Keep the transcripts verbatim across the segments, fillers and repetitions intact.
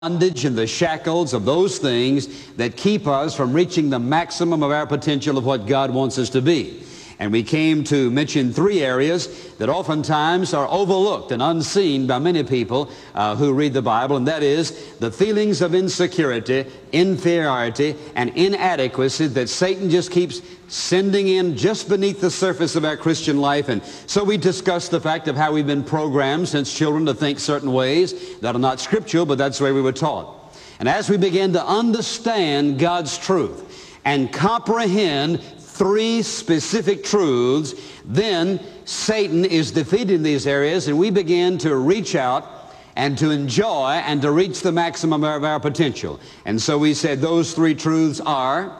bondage and the shackles of those things that keep us from reaching the maximum of our potential of what God wants us to be. And we came to mention three areas that oftentimes are overlooked and unseen by many people uh, who read the Bible, and that is the feelings of insecurity, inferiority, and inadequacy that Satan just keeps sending in just beneath the surface of our Christian life. And so we discussed the fact of how we've been programmed since children to think certain ways that are not scriptural, but that's the way we were taught. And as we begin to understand God's truth and comprehend three specific truths, then Satan is defeated in these areas, and we begin to reach out and to enjoy and to reach the maximum of our potential. And so we said those three truths are,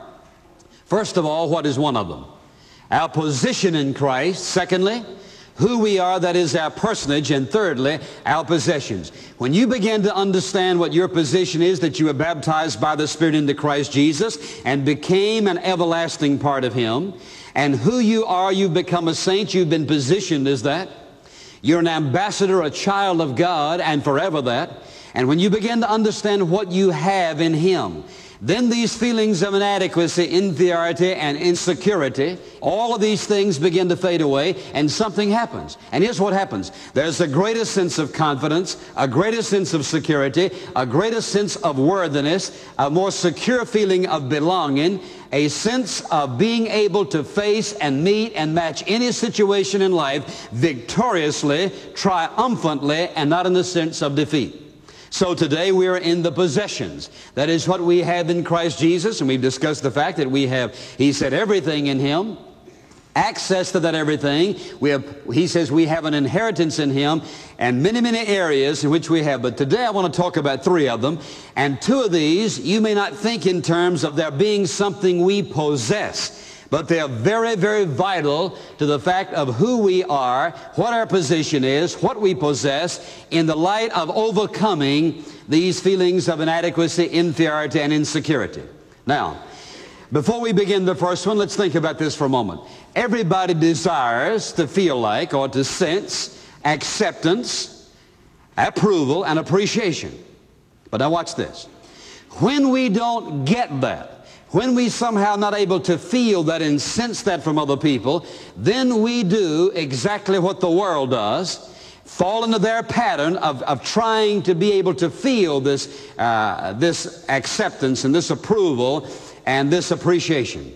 first of all, what is one of them? Our position in Christ. Secondly, who we are, that is our personage. And thirdly, our possessions. When you begin to understand what your position is, that you were baptized by the Spirit into Christ Jesus and became an everlasting part of Him, and who you are, you've become a saint, you've been positioned as that. You're an ambassador, a child of God, and forever that. And when you begin to understand what you have in Him, then these feelings of inadequacy, inferiority, and insecurity, all of these things begin to fade away, and something happens. And here's what happens. There's a greater sense of confidence, a greater sense of security, a greater sense of worthiness, a more secure feeling of belonging, a sense of being able to face and meet and match any situation in life victoriously, triumphantly, and not in the sense of defeat. So today we are in the possessions. That is what we have in Christ Jesus, and we've discussed the fact that we have, He said, everything in Him, access to that everything. We have, He says we have an inheritance in Him, and many, many areas in which we have. But today I want to talk about three of them, and two of these you may not think in terms of there being something we possess, but they are very, very vital to the fact of who we are, what our position is, what we possess, in the light of overcoming these feelings of inadequacy, inferiority, and insecurity. Now, before we begin the first one, let's think about this for a moment. Everybody desires to feel like or to sense acceptance, approval, and appreciation. But now watch this. When we don't get that, when we somehow not able to feel that and sense that from other people, then we do exactly what the world does, fall into their pattern of, of trying to be able to feel this, uh, this acceptance and this approval and this appreciation.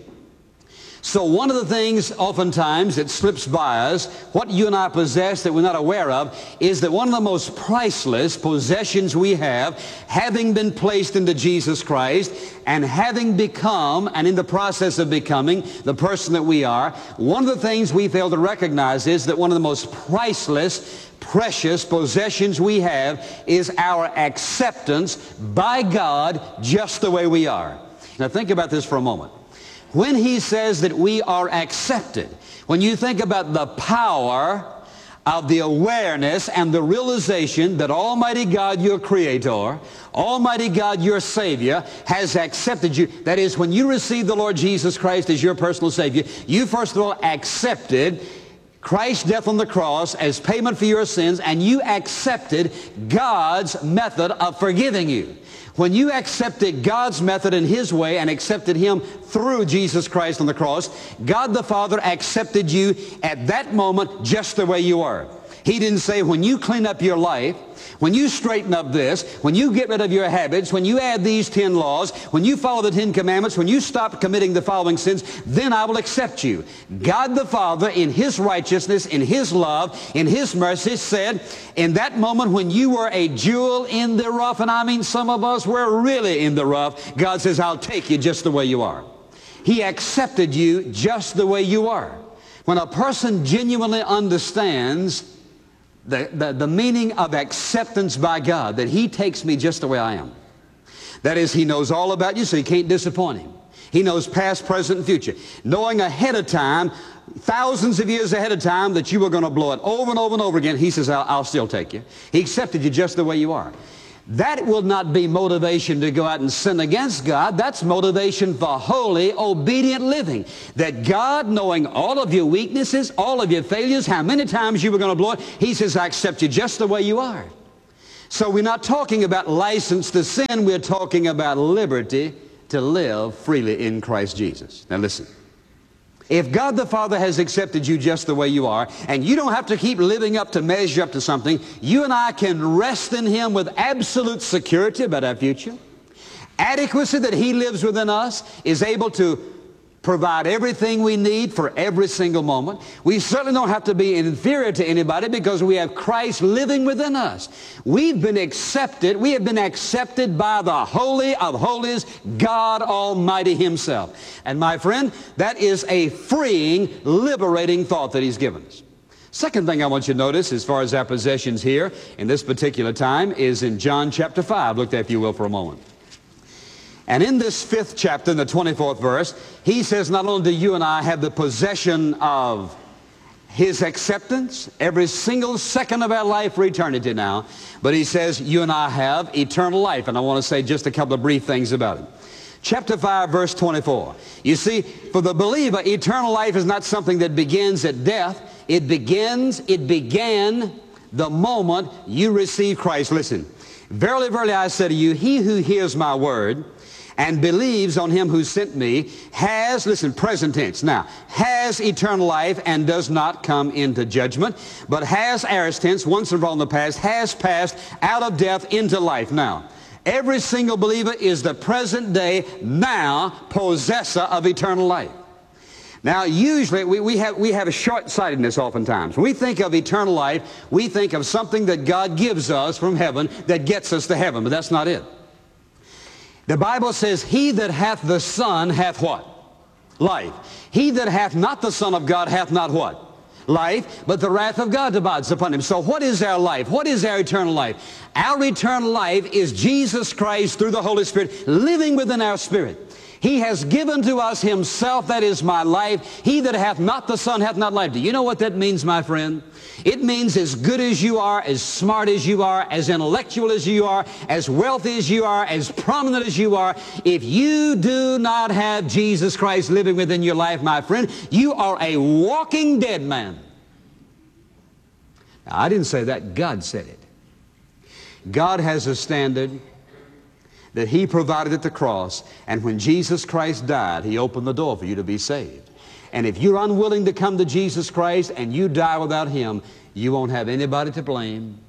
So one of the things oftentimes that slips by us, what you and I possess that we're not aware of, is that one of the most priceless possessions we have, having been placed into Jesus Christ and having become, and in the process of becoming, the person that we are, one of the things we fail to recognize is that one of the most priceless, precious possessions we have is our acceptance by God just the way we are. Now think about this for a moment. When He says that we are accepted, when you think about the power of the awareness and the realization that Almighty God, your Creator, Almighty God, your Savior, has accepted you. That is, when you receive the Lord Jesus Christ as your personal Savior, you first of all accepted Christ's death on the cross as payment for your sins, and you accepted God's method of forgiving you. When you accepted God's method and His way and accepted Him through Jesus Christ on the cross, God the Father accepted you at that moment just the way you are. He didn't say, when you clean up your life, when you straighten up this, when you get rid of your habits, when you add these ten laws, when you follow the Ten Commandments, when you stop committing the following sins, then I will accept you. God the Father, in His righteousness, in His love, in His mercy, said, in that moment when you were a jewel in the rough, and I mean some of us were really in the rough, God says, I'll take you just the way you are. He accepted you just the way you are. When a person genuinely understands The, the, the meaning of acceptance by God, that He takes me just the way I am. That is, He knows all about you, so you can't disappoint Him. He knows past, present, and future. Knowing ahead of time, thousands of years ahead of time, that you were going to blow it over and over and over again, He says, I'll, I'll still take you. He accepted you just the way you are. That will not be motivation to go out and sin against God. That's motivation for holy, obedient living. That God, knowing all of your weaknesses, all of your failures, how many times you were going to blow it, He says, I accept you just the way you are. So we're not talking about license to sin. We're talking about liberty to live freely in Christ Jesus. Now listen. If God the Father has accepted you just the way you are, and you don't have to keep living up to measure up to something, you and I can rest in Him with absolute security about our future. Adequacy that He lives within us is able to provide everything we need for every single moment. We certainly don't have to be inferior to anybody because we have Christ living within us. We've been accepted. We have been accepted by the Holy of Holies, God Almighty Himself. And my friend, that is a freeing, liberating thought that He's given us. Second thing I want you to notice as far as our possessions here in this particular time is in John chapter five. Look there, if you will, for a moment. And in this fifth chapter, in the twenty-fourth verse, He says not only do you and I have the possession of His acceptance every single second of our life for eternity now, but He says you and I have eternal life. And I want to say just a couple of brief things about it. Chapter five, verse twenty-four. You see, for the believer, eternal life is not something that begins at death. It begins, it began the moment you receive Christ. Listen, verily, verily, I say to you, he who hears my word and believes on Him who sent me has, listen, present tense, now, has eternal life and does not come into judgment, but has, aorist tense, once and for all in the past, has passed out of death into life. Now, every single believer is the present day, now, possessor of eternal life. Now, usually, we, we have, we have a short-sightedness oftentimes. When we think of eternal life, we think of something that God gives us from heaven that gets us to heaven, but that's not it. The Bible says, he that hath the Son hath what? Life. He that hath not the Son of God hath not what? Life, but the wrath of God abides upon him. So what is our life? What is our eternal life? Our eternal life is Jesus Christ through the Holy Spirit living within our spirit. He has given to us Himself, that is my life. He that hath not the Son hath not life. Do you know what that means, my friend? It means as good as you are, as smart as you are, as intellectual as you are, as wealthy as you are, as prominent as you are, if you do not have Jesus Christ living within your life, my friend, you are a walking dead man. Now, I didn't say that. God said it. God has a standard that He provided at the cross, and when Jesus Christ died, He opened the door for you to be saved. And if you're unwilling to come to Jesus Christ and you die without Him, you won't have anybody to blame.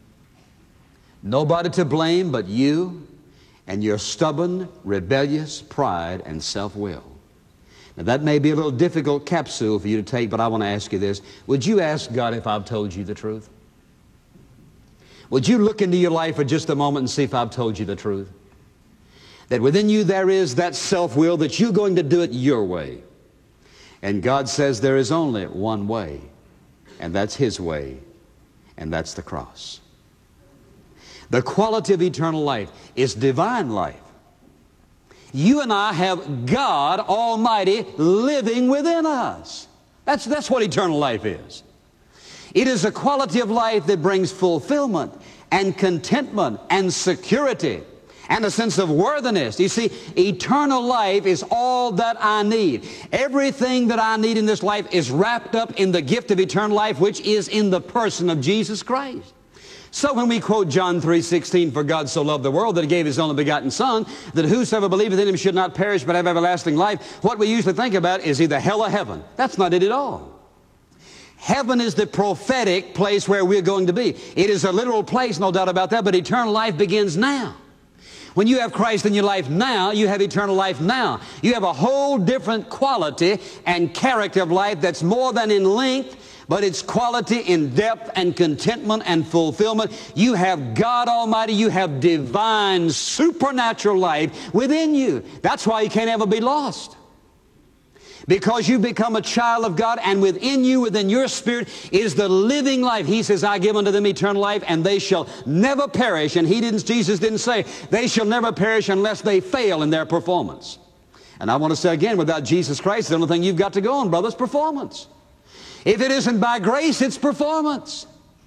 Nobody to blame but you and your stubborn, rebellious pride and self-will. Now that may be a little difficult capsule for you to take, but I want to ask you this. Would you ask God if I've told you the truth? Would you look into your life for just a moment and see if I've told you the truth? That within you there is that self-will that you're going to do it your way. And God says there is only one way, and that's His way, and that's the cross. The quality of eternal life is divine life. You and I have God Almighty living within us. That's, that's what eternal life is. It is a quality of life that brings fulfillment and contentment and security and a sense of worthiness. You see, eternal life is all that I need. Everything that I need in this life is wrapped up in the gift of eternal life, which is in the person of Jesus Christ. So when we quote John three sixteen, for God so loved the world that He gave His only begotten Son, that whosoever believeth in Him should not perish but have everlasting life, what we usually think about is either hell or heaven. That's not it at all. Heaven is the prophetic place where we're going to be. It is a literal place, no doubt about that, but eternal life begins now. When you have Christ in your life now, you have eternal life now. You have a whole different quality and character of life that's more than in length, but it's quality in depth and contentment and fulfillment. You have God Almighty. You have divine, supernatural life within you. That's why you can't ever be lost. Because you become a child of God, and within you, within your spirit, is the living life. He says, I give unto them eternal life, and they shall never perish. And he didn't, Jesus didn't say, they shall never perish unless they fail in their performance. And I want to say again, without Jesus Christ, the only thing you've got to go on, brother, is performance. If it isn't by grace, it's performance.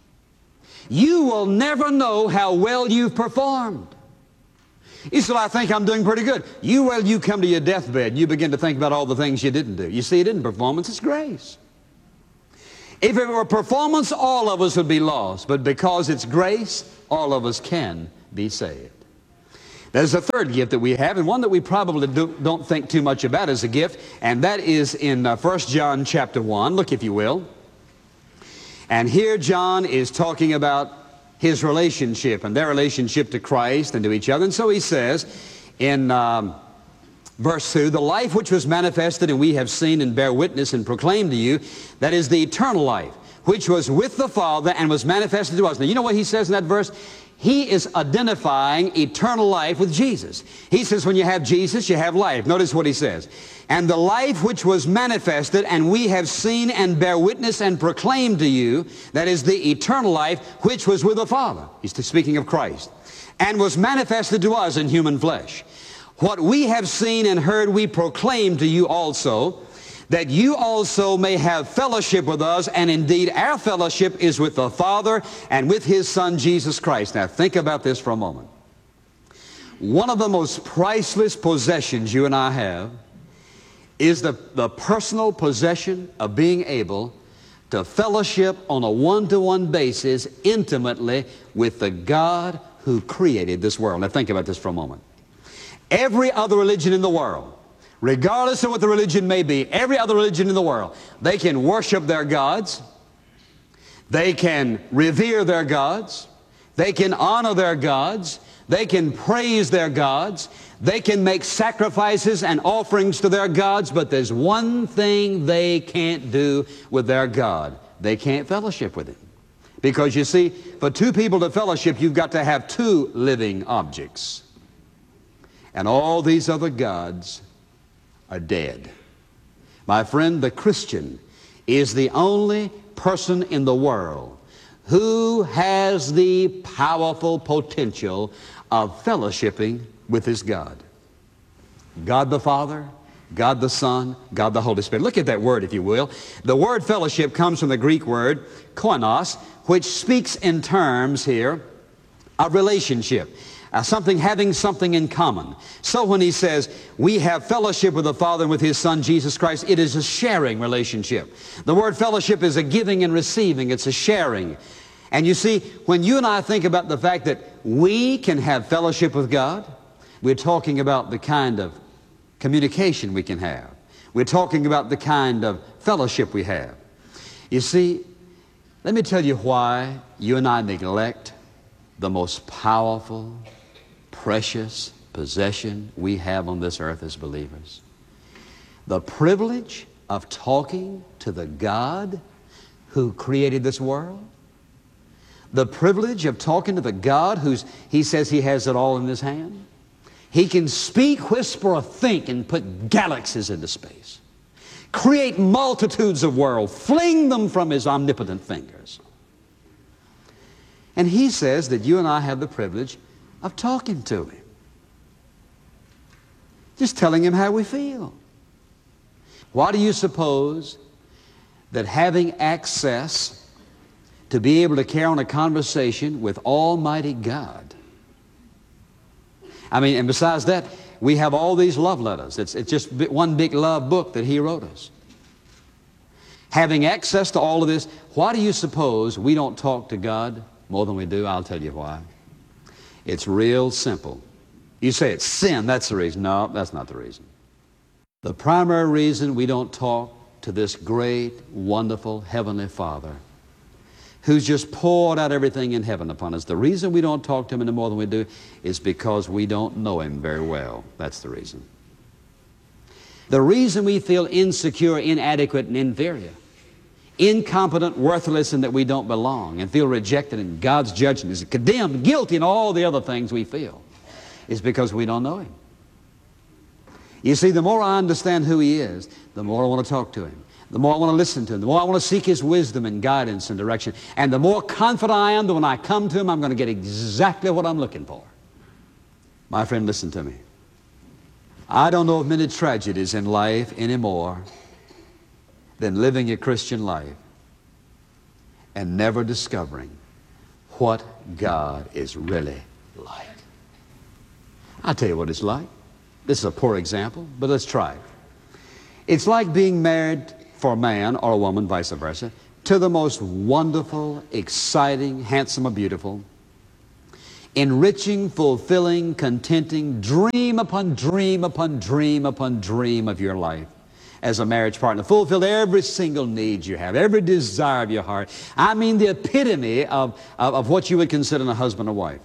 You will never know how well you've performed. You said, I think I'm doing pretty good. You, well, you come to your deathbed and you begin to think about all the things you didn't do. You see, it isn't performance, it's grace. If it were performance, all of us would be lost. But because it's grace, all of us can be saved. There's a third gift that we have, and one that we probably do, don't think too much about as a gift, and that is in uh, First John chapter one. Look, if you will. And here John is talking about his relationship and their relationship to Christ and to each other. And so he says in um, verse two, the life which was manifested and we have seen and bear witness and proclaim to you, that is the eternal life, which was with the Father and was manifested to us. Now, you know what he says in that verse? He is identifying eternal life with Jesus. He says when you have Jesus, you have life. Notice what he says. And the life which was manifested, and we have seen and bear witness and proclaim to you, that is the eternal life which was with the Father. He's speaking of Christ. And was manifested to us in human flesh. What we have seen and heard we proclaim to you also, that you also may have fellowship with us, and indeed our fellowship is with the Father and with His Son Jesus Christ. Now think about this for a moment. One of the most priceless possessions you and I have is the, the personal possession of being able to fellowship on a one-to-one basis intimately with the God who created this world. Now think about this for a moment. Every other religion in the world, regardless of what the religion may be, every other religion in the world, they can worship their gods, they can revere their gods, they can honor their gods, they can praise their gods, they can make sacrifices and offerings to their gods, but there's one thing they can't do with their God. They can't fellowship with Him. Because you see, for two people to fellowship, you've got to have two living objects. And all these other gods are dead. My friend, the Christian is the only person in the world who has the powerful potential of fellowshipping with his God. God the Father, God the Son, God the Holy Spirit. Look at that word, if you will. The word fellowship comes from the Greek word koinos, which speaks in terms here of relationship. Uh, something having something in common. So when he says, we have fellowship with the Father and with His Son, Jesus Christ, it is a sharing relationship. The word fellowship is a giving and receiving. It's a sharing. And you see, when you and I think about the fact that we can have fellowship with God, we're talking about the kind of communication we can have. We're talking about the kind of fellowship we have. You see, let me tell you why you and I neglect the most powerful, precious possession we have on this earth as believers. The privilege of talking to the God who created this world. The privilege of talking to the God who's, He says He has it all in His hand. He can speak, whisper, or think and put galaxies into space. Create multitudes of worlds, fling them from His omnipotent fingers. And He says that you and I have the privilege of talking to Him. Just telling Him how we feel. Why do you suppose that having access to be able to carry on a conversation with Almighty God? I mean, and besides that, we have all these love letters. It's, it's just one big love book that He wrote us. Having access to all of this, why do you suppose we don't talk to God more than we do? I'll tell you why. It's real simple. You say it's sin, that's the reason. No, that's not the reason. The primary reason we don't talk to this great, wonderful Heavenly Father who's just poured out everything in heaven upon us, the reason we don't talk to Him any more than we do is because we don't know Him very well. That's the reason. The reason we feel insecure, inadequate, and inferior, incompetent, worthless, and that we don't belong, and feel rejected, and God's judgment is condemned, guilty, and all the other things we feel, is because we don't know Him. You see, the more I understand who He is, the more I want to talk to Him. The more I want to listen to Him. The more I want to seek His wisdom and guidance and direction. And the more confident I am that when I come to Him, I'm going to get exactly what I'm looking for. My friend, listen to me. I don't know of many tragedies in life anymore than living a Christian life and never discovering what God is really like. I'll tell you what it's like. This is a poor example, but let's try it. It's like being married for a man or a woman, vice versa, to to the most wonderful, exciting, handsome, or beautiful, enriching, fulfilling, contenting, dream upon dream upon dream upon dream of your life as a marriage partner. Fulfill every single need you have, every desire of your heart. I mean the epitome of, of, of what you would consider a husband or wife.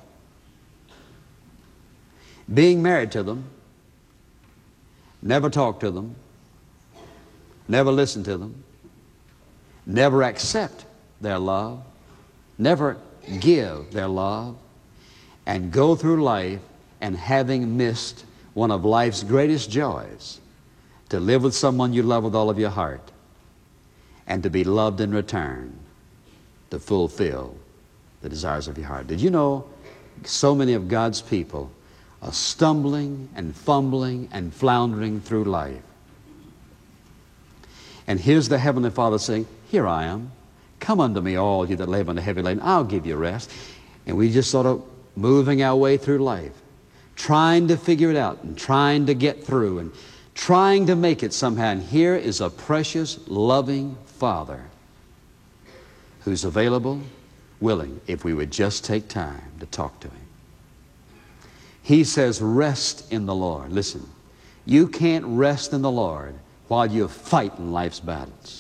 Being married to them, never talk to them, never listen to them, never accept their love, never give their love, and go through life and having missed one of life's greatest joys, to live with someone you love with all of your heart and to be loved in return, to fulfill the desires of your heart. Did you know so many of God's people are stumbling and fumbling and floundering through life? And here's the Heavenly Father saying, here I am. Come unto me, all you that labor and are heavy laden. I'll give you rest. And we just sort of moving our way through life, trying to figure it out and trying to get through and trying to make it somehow. And here is a precious, loving Father who's available, willing, if we would just take time to talk to Him. He says, rest in the Lord. Listen, you can't rest in the Lord while you're fighting life's battles.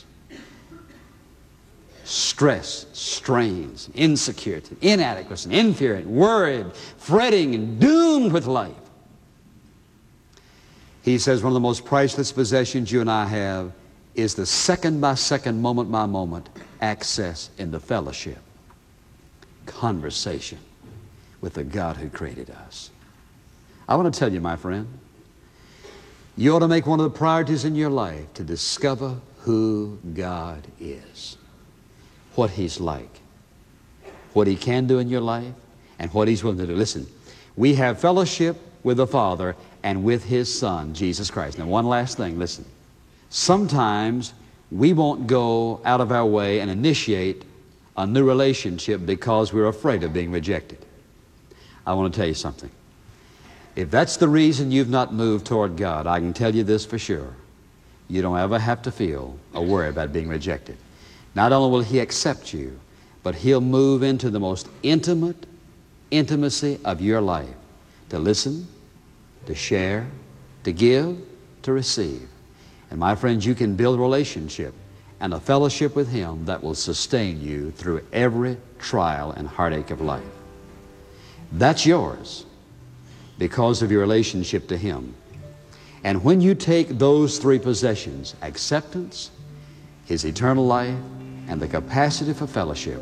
Stress, strains, insecurity, inadequacy, inferiority, worried, fretting, and doomed with life. He says one of the most priceless possessions you and I have is the second by second, moment by moment access into fellowship, conversation with the God who created us. I want to tell you, my friend, you ought to make one of the priorities in your life to discover who God is, what He's like, what He can do in your life, and what He's willing to do. Listen, we have fellowship with the Father and with His Son, Jesus Christ. Now, one last thing, listen. Sometimes we won't go out of our way and initiate a new relationship because we're afraid of being rejected. I want to tell you something. If that's the reason you've not moved toward God, I can tell you this for sure. You don't ever have to feel or worry about being rejected. Not only will He accept you, but He'll move into the most intimate intimacy of your life to listen, to share, to give, to receive. And my friends, you can build a relationship and a fellowship with Him that will sustain you through every trial and heartache of life. That's yours because of your relationship to Him. And when you take those three possessions, acceptance, His eternal life, and the capacity for fellowship,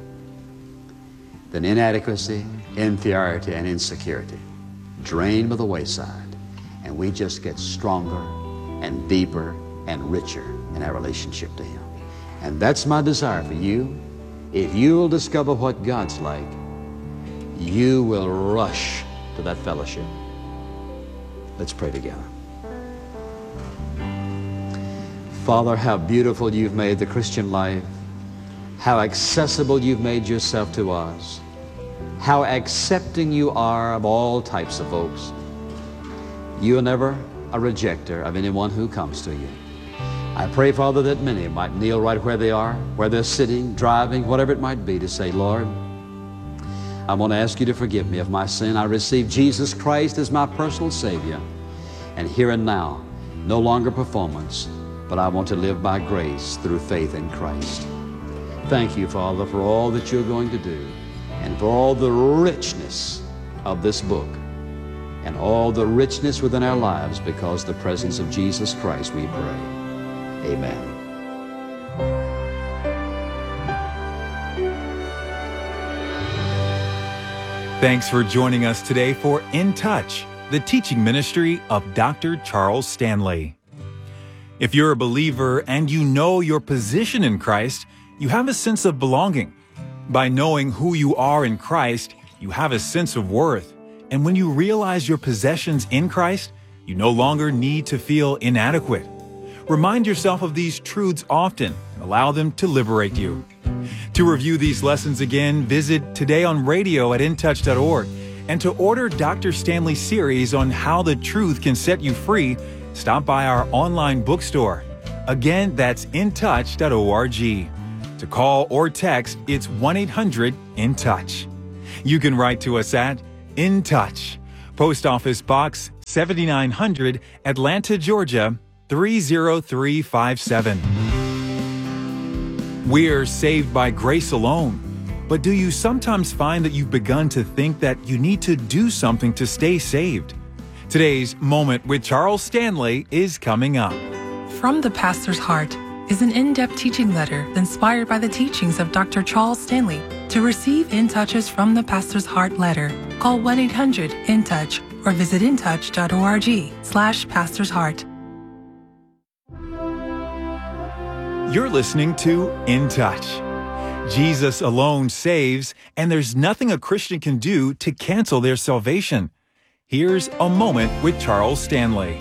then inadequacy, inferiority, and insecurity drain by the wayside, and we just get stronger and deeper and richer in our relationship to Him. And that's my desire for you. If you will discover what God's like, you will rush to that fellowship. Let's pray together. Father, how beautiful You've made the Christian life, how accessible You've made Yourself to us, how accepting You are of all types of folks. You are never a rejecter of anyone who comes to You. I pray, Father, that many might kneel right where they are, where they're sitting, driving, whatever it might be, to say, Lord, I want to ask You to forgive me of my sin. I receive Jesus Christ as my personal Savior. And here and now, no longer performance, but I want to live by grace through faith in Christ. Thank You, Father, for all that You're going to do and for all the richness of this book and all the richness within our lives because of the presence of Jesus Christ, we pray. Amen. Thanks for joining us today for In Touch, the teaching ministry of Doctor Charles Stanley. If you're a believer and you know your position in Christ, you have a sense of belonging. By knowing who you are in Christ, you have a sense of worth. And when you realize your possessions in Christ, you no longer need to feel inadequate. Remind yourself of these truths often and allow them to liberate you. To review these lessons again, visit Today on Radio at in touch dot org. And to order Doctor Stanley's series on how the truth can set you free, stop by our online bookstore. Again, that's in touch dot org. To To call or text, it's one eight hundred in touch. You can write to us at In Touch, Post Office Box seventy-nine hundred, Atlanta, Georgia, three zero three five seven. We're saved by grace alone. But do you sometimes find that you've begun to think that you need to do something to stay saved? Today's Moment with Charles Stanley is coming up. From the Pastor's Heart is an in-depth teaching letter inspired by the teachings of Doctor Charles Stanley. To receive In Touch's From the Pastor's Heart letter, call one eight hundred in touch or visit intouch.org slash Pastor's Heart. You're listening to In Touch. Jesus alone saves, and there's nothing a Christian can do to cancel their salvation. Here's a moment with Charles Stanley.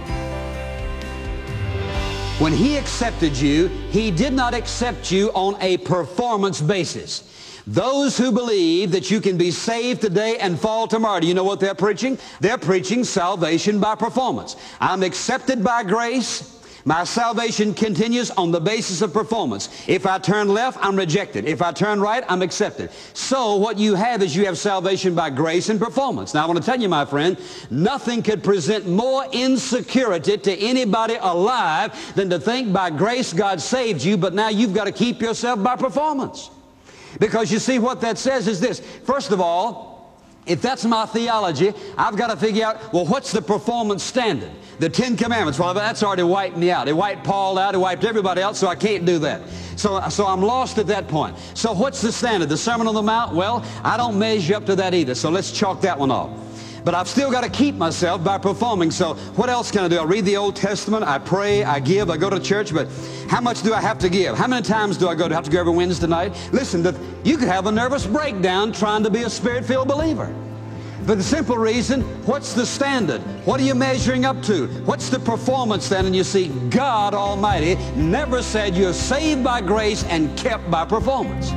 When he accepted you, he did not accept you on a performance basis. Those who believe that you can be saved today and fall tomorrow, do you know what they're preaching? They're preaching salvation by performance. I'm accepted by grace. My salvation continues on the basis of performance. If I turn left, I'm rejected. If I turn right, I'm accepted. So what you have is you have salvation by grace and performance. Now I want to tell you, my friend, nothing could present more insecurity to anybody alive than to think by grace God saved you, but now you've got to keep yourself by performance. Because you see, what that says is this. First of all, if that's my theology, I've got to figure out, well, what's the performance standard? The Ten Commandments, well, that's already wiped me out. It wiped Paul out. It wiped everybody else, so I can't do that. So, so I'm lost at that point. So what's the standard? The Sermon on the Mount? Well, I don't measure up to that either, so let's chalk that one off. But I've still got to keep myself by performing. So what else can I do? I read the Old Testament, I pray, I give, I go to church, but how much do I have to give? How many times do I go? Do I have to go every Wednesday night? Listen, the, you could have a nervous breakdown trying to be a Spirit-filled believer. For the simple reason, what's the standard? What are you measuring up to? What's the performance then? And you see, God Almighty never said you're saved by grace and kept by performance.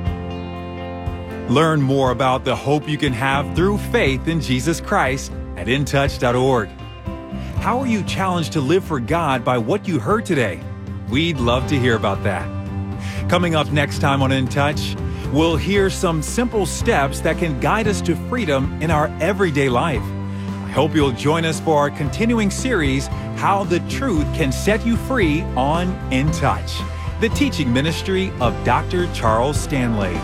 Learn more about the hope you can have through faith in Jesus Christ at in touch dot org. How are you challenged to live for God by what you heard today? We'd love to hear about that. Coming up next time on In Touch, we'll hear some simple steps that can guide us to freedom in our everyday life. I hope you'll join us for our continuing series, How the Truth Can Set You Free, on In Touch, the teaching ministry of Doctor Charles Stanley.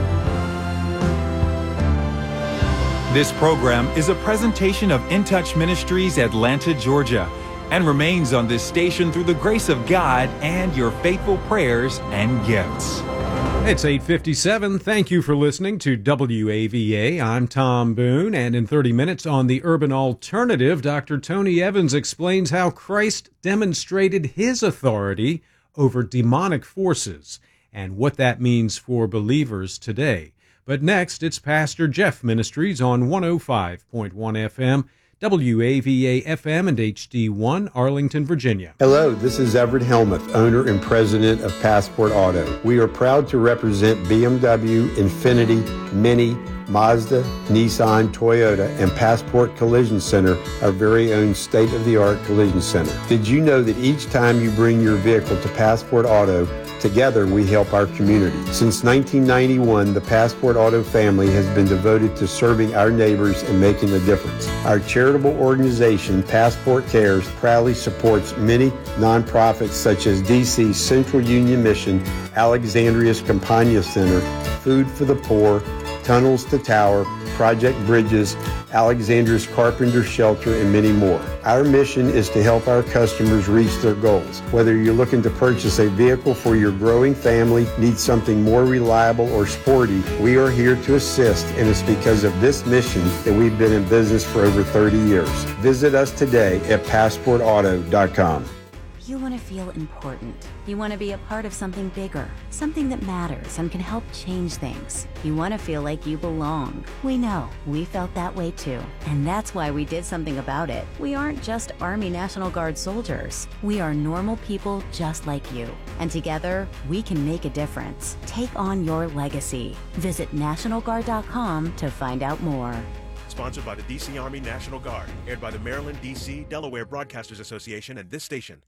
This program is a presentation of In Touch Ministries, Atlanta, Georgia, and remains on this station through the grace of God and your faithful prayers and gifts. It's eight fifty-seven. Thank you for listening to W A V A. I'm Tom Boone, and in thirty minutes on The Urban Alternative, Doctor Tony Evans explains how Christ demonstrated his authority over demonic forces and what that means for believers today. But next, it's Pastor Jeff Ministries on one oh five point one F M, W A V A F M and H D one, Arlington, Virginia. Hello, this is Everett Helmuth, owner and president of Passport Auto. We are proud to represent B M W, Infiniti, Mini, Mazda, Nissan, Toyota, and Passport Collision Center, our very own state-of-the-art collision center. Did you know that each time you bring your vehicle to Passport Auto, together we help our community? Since nineteen ninety-one, the Passport Auto family has been devoted to serving our neighbors and making a difference. Our charitable organization, Passport Cares, proudly supports many nonprofits such as D C's Central Union Mission, Alexandria's Campagna Center, Food for the Poor, Tunnels to Tower, Project Bridges, Alexandria's Carpenter Shelter, and many more. Our mission is to help our customers reach their goals. Whether you're looking to purchase a vehicle for your growing family, need something more reliable or sporty, we are here to assist, and it's because of this mission that we've been in business for over thirty years. Visit us today at passport auto dot com. You want to feel important. You want to be a part of something bigger, something that matters and can help change things. You want to feel like you belong. We know. We felt that way too. And that's why we did something about it. We aren't just Army National Guard soldiers. We are normal people just like you. And together, we can make a difference. Take on your legacy. Visit national guard dot com to find out more. Sponsored by the D C Army National Guard. Aired by the Maryland, D C, Delaware Broadcasters Association and this station.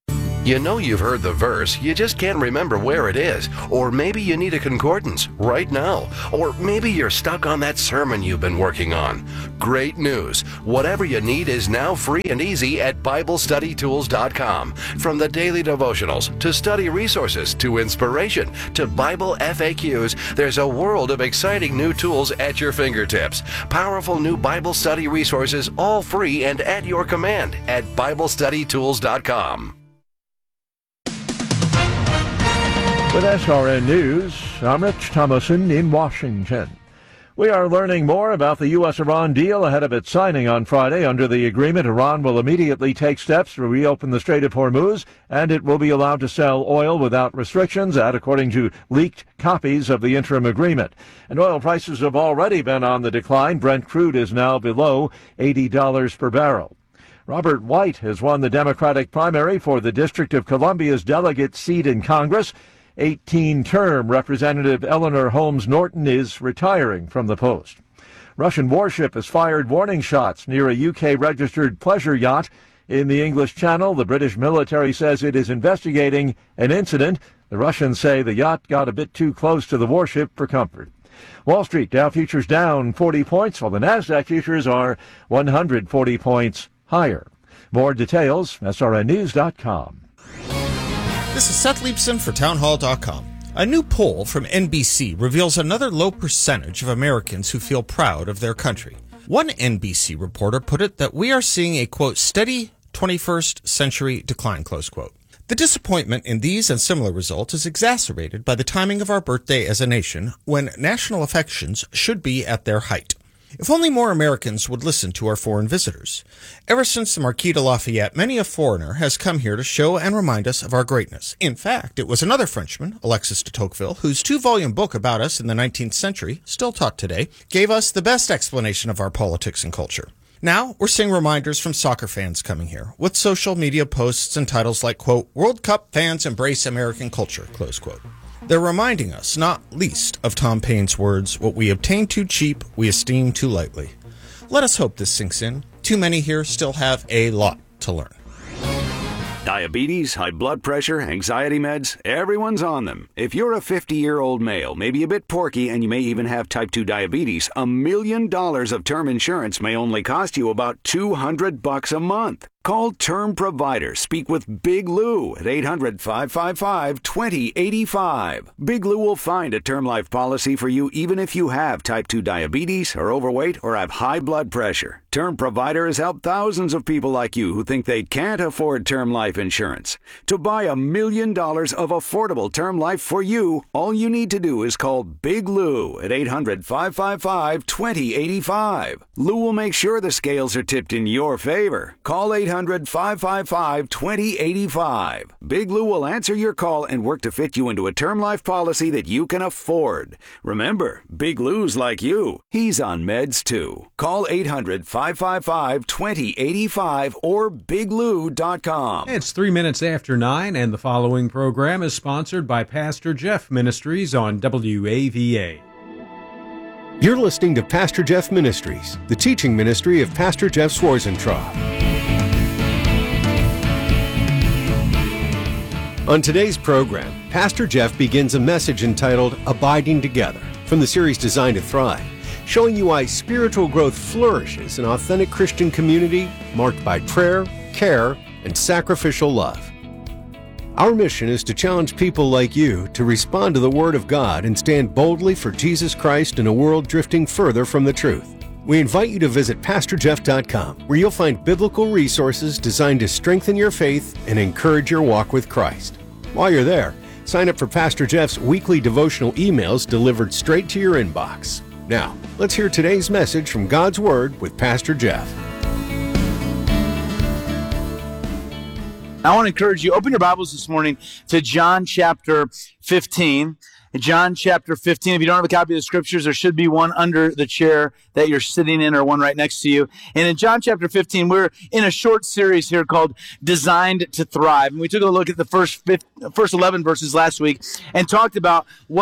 You know you've heard the verse, you just can't remember where it is. Or maybe you need a concordance right now. Or maybe you're stuck on that sermon you've been working on. Great news. Whatever you need is now free and easy at Bible Study Tools dot com. From the daily devotionals, to study resources, to inspiration, to Bible F A Qs, there's a world of exciting new tools at your fingertips. Powerful new Bible study resources, all free and at your command at Bible Study Tools dot com. With S R N News, I'm Rich Thomason in Washington. We are learning more about the U S Iran deal ahead of its signing on Friday. Under the agreement, Iran will immediately take steps to reopen the Strait of Hormuz, and it will be allowed to sell oil without restrictions, that according to leaked copies of the interim agreement. And oil prices have already been on the decline. Brent crude is now below eighty dollars per barrel. Robert White has won the Democratic primary for the District of Columbia's delegate seat in Congress. eighteen-term Representative Eleanor Holmes Norton is retiring from the post. Russian warship has fired warning shots near a U K-registered pleasure yacht in the English Channel. The British military says it is investigating an incident. The Russians say the yacht got a bit too close to the warship for comfort. Wall Street Dow futures down forty points, while the NASDAQ futures are one hundred forty points higher. More details, S R N news dot com. This is Seth Leibson for town hall dot com. A new poll from N B C reveals another low percentage of Americans who feel proud of their country. One N B C reporter put it that we are seeing a, quote, steady twenty-first century decline, close quote. The disappointment in these and similar results is exacerbated by the timing of our birthday as a nation, when national affections should be at their height. If only more Americans would listen to our foreign visitors. Ever since the Marquis de Lafayette, many a foreigner has come here to show and remind us of our greatness. In fact, it was another Frenchman, Alexis de Tocqueville, whose two-volume book about us in the nineteenth century, still taught today, gave us the best explanation of our politics and culture. Now, we're seeing reminders from soccer fans coming here, with social media posts and titles like, quote, World Cup fans embrace American culture, close quote. They're reminding us, not least, of Tom Paine's words, what we obtain too cheap, we esteem too lightly. Let us hope this sinks in. Too many here still have a lot to learn. Diabetes, high blood pressure, anxiety meds, everyone's on them. If you're a fifty-year-old male, maybe a bit porky, and you may even have type two diabetes, a million dollars of term insurance may only cost you about two hundred bucks a month. Call Term Provider. Speak with Big Lou at eight hundred, five five five, two zero eight five. Big Lou will find a term life policy for you even if you have type two diabetes, are overweight, or have high blood pressure. Term Provider has helped thousands of people like you who think they can't afford term life insurance. To buy a million dollars of affordable term life for you, all you need to do is call Big Lou at eight hundred, five five five, two zero eight five. Lou will make sure the scales are tipped in your favor. Call eight hundred, five five five, two zero eight five. Big Lou will answer your call and work to fit you into a term life policy that you can afford. Remember, Big Lou's like you. He's on meds too. Call eight hundred, five five five, two zero eight five or big lou dot com. It's three minutes after nine, and the following program is sponsored by Pastor Jeff Ministries on W A V A. You're listening to Pastor Jeff Ministries, the teaching ministry of Pastor Jeff Schwarzentraub. On today's program, Pastor Jeff begins a message entitled Abiding Together from the series Designed to Thrive, showing you why spiritual growth flourishes in authentic Christian community marked by prayer, care, and sacrificial love. Our mission is to challenge people like you to respond to the Word of God and stand boldly for Jesus Christ in a world drifting further from the truth. We invite you to visit pastor jeff dot com, where you'll find biblical resources designed to strengthen your faith and encourage your walk with Christ. While you're there, sign up for Pastor Jeff's weekly devotional emails delivered straight to your inbox. Now, let's hear today's message from God's Word with Pastor Jeff. I want to encourage you, open your Bibles this morning to John chapter fifteen. In John chapter fifteen, if you don't have a copy of the scriptures, there should be one under the chair that you're sitting in or one right next to you. And in John chapter fifteen, we're in a short series here called Designed to Thrive. And we took a look at the first, first eleven verses last week and talked about what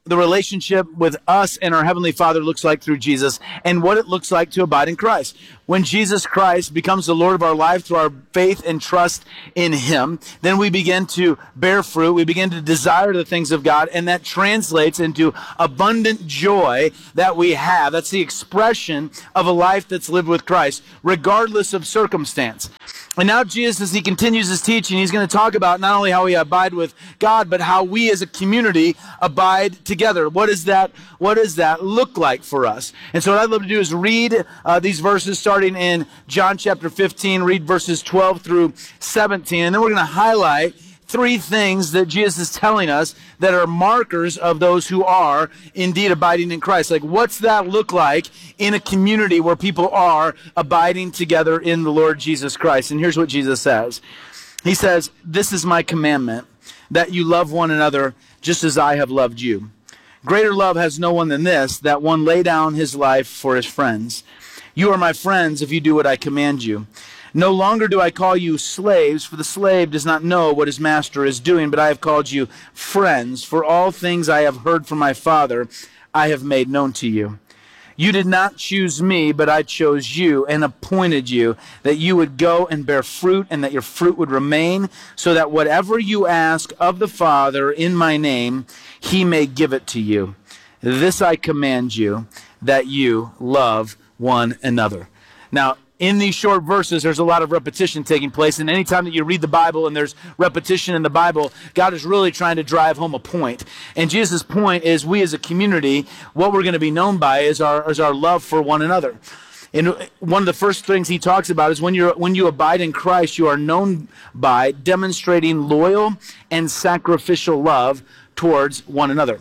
the relationship with us and our Heavenly Father looks like through Jesus, and what it looks like to abide in Christ. When Jesus Christ becomes the Lord of our life through our faith and trust in Him, then we begin to bear fruit, we begin to desire the things of God, and that translates into abundant joy that we have. That's the expression of a life that's lived with Christ, regardless of circumstance. And now Jesus, as he continues his teaching, he's going to talk about not only how we abide with God, but how we as a community abide together. What does that, what does that look like for us? And so what I'd love to do is read uh, these verses starting in John chapter fifteen, read verses twelve through seventeen, and then we're going to highlight three things that Jesus is telling us that are markers of those who are indeed abiding in Christ. Like, what's that look like in a community where people are abiding together in the Lord Jesus Christ? And here's what Jesus says. He says, "This is my commandment, that you love one another just as I have loved you. Greater love has no one than this, that one lay down his life for his friends. You are my friends if you do what I command you. No longer do I call you slaves, for the slave does not know what his master is doing, but I have called you friends, for all things I have heard from my Father I have made known to you. You did not choose me, but I chose you and appointed you, that you would go and bear fruit, and that your fruit would remain, so that whatever you ask of the Father in my name, he may give it to you. This I command you, that you love one another." Now, in these short verses, there's a lot of repetition taking place, and anytime that you read the Bible and there's repetition in the Bible, God is really trying to drive home a point. And Jesus' point is, we as a community, what we're going to be known by is our, is our love for one another. And one of the first things he talks about is when you're when you abide in Christ, you are known by demonstrating loyal and sacrificial love towards one another.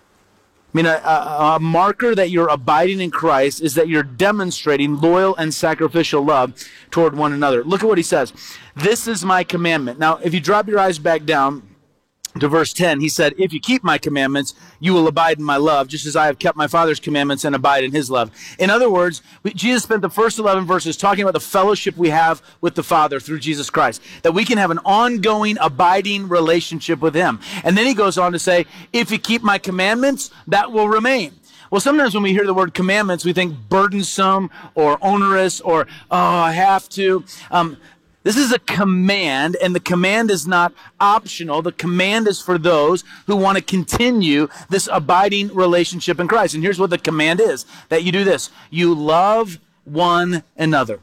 I mean, a, a, a marker that you're abiding in Christ is that you're demonstrating loyal and sacrificial love toward one another. Look at what he says. "This is my commandment." Now, if you drop your eyes back down to verse ten, he said, "If you keep my commandments, you will abide in my love, just as I have kept my Father's commandments and abide in his love." In other words, we, Jesus spent the first eleven verses talking about the fellowship we have with the Father through Jesus Christ, that we can have an ongoing, abiding relationship with him. And then he goes on to say, if you keep my commandments, that will remain. Well, sometimes when we hear the word commandments, we think burdensome or onerous or, oh, I have to. Um, This is a command, and the command is not optional. The command is for those who want to continue this abiding relationship in Christ. And here's what the command is, that you do this. You love one another,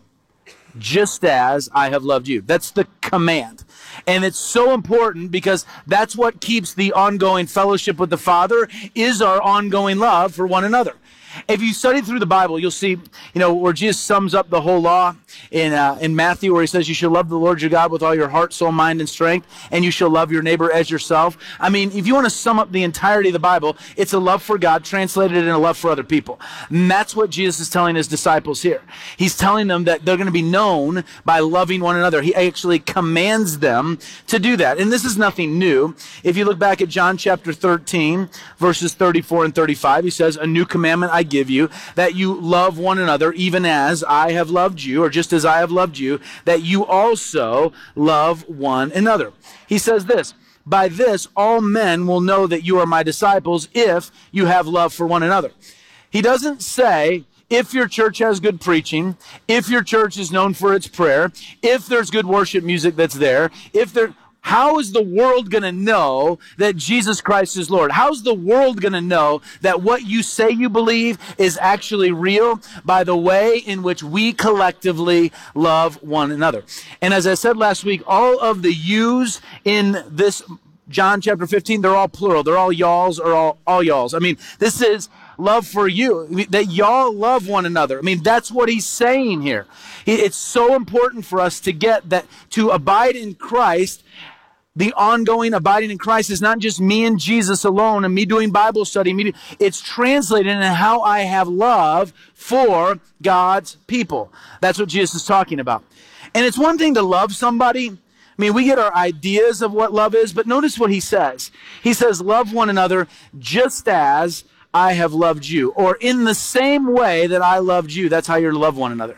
just as I have loved you. That's the command. And it's so important because that's what keeps the ongoing fellowship with the Father, is our ongoing love for one another. If you study through the Bible, you'll see, you know, where Jesus sums up the whole law in uh, in Matthew, where he says you should love the Lord your God with all your heart, soul, mind, and strength, and you shall love your neighbor as yourself. I mean, if you want to sum up the entirety of the Bible, it's a love for God translated in a love for other people. And that's what Jesus is telling his disciples here. He's telling them that they're going to be known by loving one another. He actually commands them to do that. And this is nothing new. If you look back at John chapter thirteen, verses thirty-four and thirty-five, he says, "A new commandment I give you, that you love one another, even as I have loved you," or just as I have loved you, "that you also love one another." He says this, "By this all men will know that you are my disciples, if you have love for one another." He doesn't say, if your church has good preaching, if your church is known for its prayer, if there's good worship music that's there, if there... How is the world going to know that Jesus Christ is Lord? How's the world going to know that what you say you believe is actually real? By the way in which we collectively love one another. And as I said last week, all of the yous in this John chapter fifteen, they're all plural. They're all y'alls or all, all y'alls. I mean, this is love for you, that y'all love one another. I mean, that's what he's saying here. It's so important for us to get that, to abide in Christ. The ongoing abiding in Christ is not just me and Jesus alone and me doing Bible study. Me do, it's translated in how I have love for God's people. That's what Jesus is talking about. And it's one thing to love somebody. I mean, we get our ideas of what love is, but notice what he says. He says, love one another just as I have loved you, or in the same way that I loved you. That's how you're to love one another.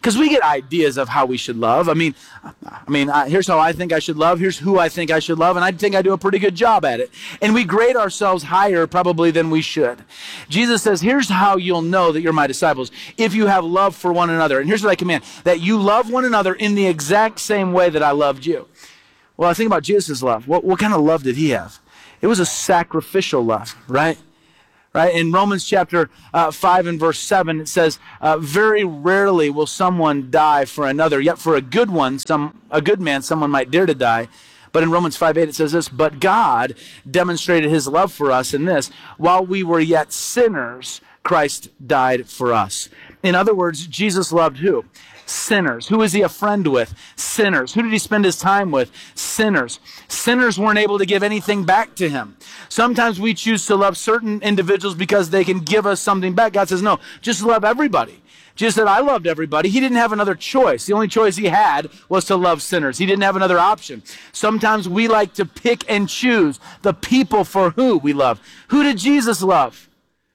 Because we get ideas of how we should love. I mean, I mean, I, here's how I think I should love. Here's who I think I should love. And I think I do a pretty good job at it. And we grade ourselves higher probably than we should. Jesus says, here's how you'll know that you're my disciples. If you have love for one another. And here's what I command. That you love one another in the exact same way that I loved you. Well, I think about Jesus' love. What, what kind of love did he have? It was a sacrificial love, right? Right? In Romans chapter uh, five and verse seven, it says, uh, very rarely will someone die for another, yet for a good one, some a good man, someone might dare to die. But in Romans five eight, it says this, but God demonstrated his love for us in this, while we were yet sinners, Christ died for us. In other words, Jesus loved who? Sinners. Who was he a friend with? Sinners. Who did he spend his time with? Sinners. Sinners weren't able to give anything back to him. Sometimes we choose to love certain individuals because they can give us something back. God says, no, just love everybody. Jesus said, I loved everybody. He didn't have another choice. The only choice he had was to love sinners. He didn't have another option. Sometimes we like to pick and choose the people for who we love. Who did Jesus love?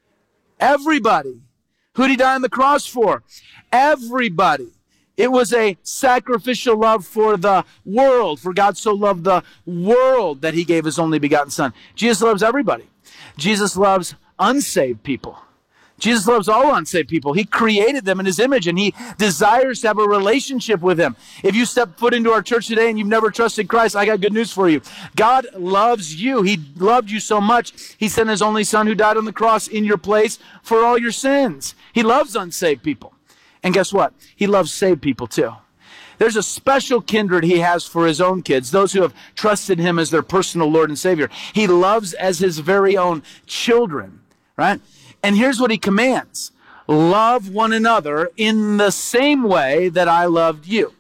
Everybody. Who did he die on the cross for? Everybody. It was a sacrificial love for the world, for God so loved the world that he gave his only begotten son. Jesus loves everybody. Jesus loves unsaved people. Jesus loves all unsaved people. He created them in his image, and he desires to have a relationship with them. If you step foot into our church today and you've never trusted Christ, I got good news for you. God loves you. He loved you so much, he sent his only son who died on the cross in your place for all your sins. He loves unsaved people. And guess what? He loves saved people too. There's a special kindred he has for his own kids, those who have trusted him as their personal Lord and Savior. He loves as his very own children, right? And here's what he commands. Love one another in the same way that I loved you.